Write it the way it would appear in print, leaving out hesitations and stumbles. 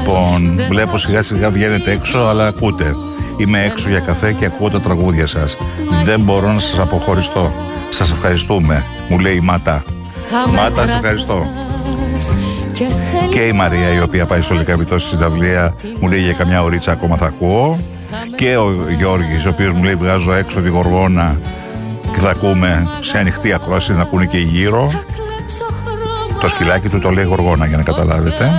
Λοιπόν, βλέπω σιγά σιγά βγαίνετε έξω, αλλά ακούτε. Είμαι έξω για καφέ και ακούω τα τραγούδια σας. Δεν μπορώ να σας αποχωριστώ. Σας ευχαριστούμε, μου λέει η Μάτα. Μάτα, σε ευχαριστώ. Και η Μαρία, η οποία πάει στο Λυκαβητό στη συναυλία, μου λέει για καμιά ωρίτσα ακόμα θα ακούω. Και ο Γιώργης, ο οποίος μου λέει βγάζω έξω τη Γοργόνα και θα ακούμε σε ανοιχτή ακρόαση, να ακούνε και γύρω. Το σκυλάκι του το λέει Γοργόνα, για να καταλάβετε.